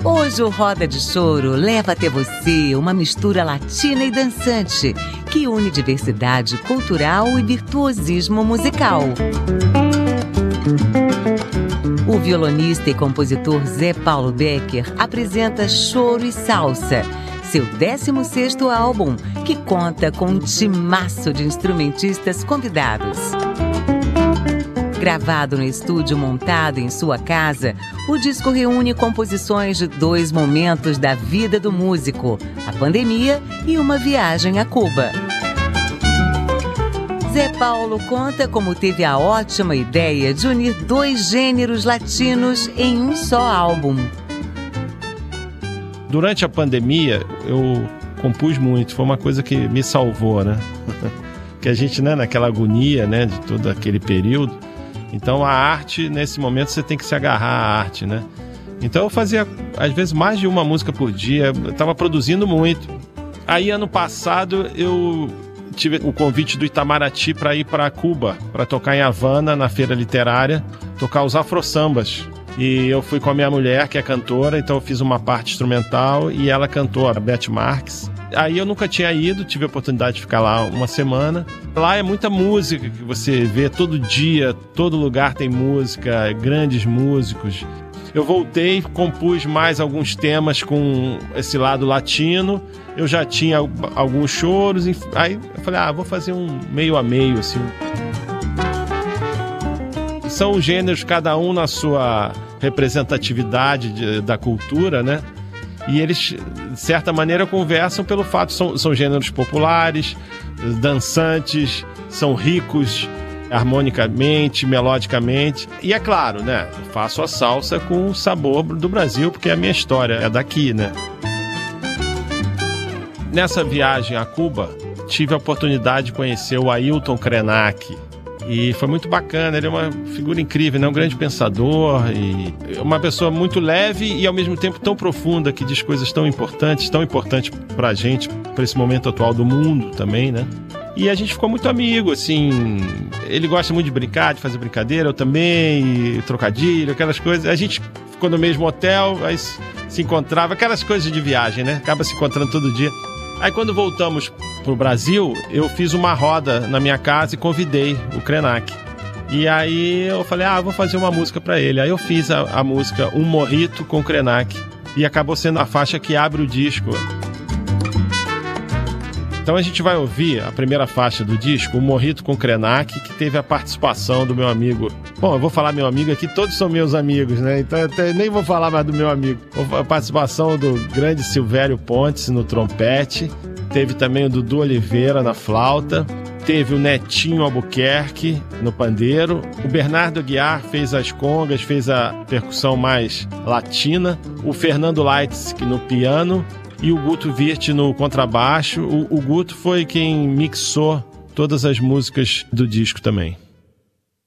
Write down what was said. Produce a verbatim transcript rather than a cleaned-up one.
Hoje o Roda de Choro leva até você uma mistura latina e dançante que une diversidade cultural e virtuosismo musical. O violonista e compositor Zé Paulo Becker apresenta Choro e Salsa, seu décimo sexto álbum, que conta com um timaço de instrumentistas convidados. Gravado no estúdio montado em sua casa, o disco reúne composições de dois momentos da vida do músico, a pandemia e uma viagem a Cuba. Zé Paulo conta como teve a ótima ideia de unir dois gêneros latinos em um só álbum. Durante a pandemia, eu compus muito, foi uma coisa que me salvou, né? Que a gente, né, naquela agonia, né, de todo aquele período. Então a arte, nesse momento, você tem que se agarrar à arte, né? Então eu fazia, às vezes, mais de uma música por dia, eu estava produzindo muito. Aí, ano passado, eu tive o convite do Itamaraty para ir para Cuba, para tocar em Havana, na feira literária, tocar os afro-sambas. E eu fui com a minha mulher, que é cantora, então eu fiz uma parte instrumental e ela cantou, a Beth Marques. Aí eu nunca tinha ido, tive a oportunidade de ficar lá uma semana. Lá é muita música que você vê todo dia, todo lugar tem música, grandes músicos. Eu voltei, compus mais alguns temas com esse lado latino. Eu já tinha alguns choros, aí eu falei, ah, vou fazer um meio a meio, assim. São gêneros, cada um na sua representatividade de, da cultura, né? E eles, de certa maneira, conversam pelo fato que são, são gêneros populares, dançantes, são ricos harmonicamente, melodicamente. E é claro, né? Eu faço a salsa com o sabor do Brasil, porque é a minha história, é daqui, né? Nessa viagem a Cuba, tive a oportunidade de conhecer o Ailton Krenak. E foi muito bacana, ele é uma figura incrível, né? Um grande pensador e uma pessoa muito leve e ao mesmo tempo tão profunda, que diz coisas tão importantes, tão importantes pra gente, pra esse momento atual do mundo também, né? E a gente ficou muito amigo, assim, ele gosta muito de brincar, de fazer brincadeira, eu também, e trocadilho, aquelas coisas. A gente ficou no mesmo hotel, aí se encontrava, aquelas coisas de viagem, né? Acaba se encontrando todo dia. Aí quando voltamos pro Brasil, eu fiz uma roda na minha casa e convidei o Krenak. E aí eu falei, ah, vou fazer uma música pra ele. Aí eu fiz a, a música Um Morrito com o Krenak. E acabou sendo a faixa que abre o disco. Então a gente vai ouvir a primeira faixa do disco, Um Morrito com o Krenak, que teve a participação do meu amigo. Bom, eu vou falar meu amigo aqui, todos são meus amigos, né? Então eu até nem vou falar mais do meu amigo. A participação do grande Silvério Pontes no trompete. Teve também o Dudu Oliveira na flauta. Teve o Netinho Albuquerque no pandeiro. O Bernardo Aguiar fez as congas, fez a percussão mais latina. O Fernando Leitz no piano. E o Guto Virte no contrabaixo. O, o Guto foi quem mixou todas as músicas do disco também.